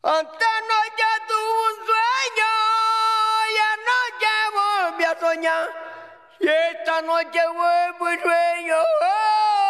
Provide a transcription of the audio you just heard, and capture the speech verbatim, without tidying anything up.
Antanoche tuve un sueño y anoche volví a soñar. Y esta noche vuelvo y sueño. ¡Oh!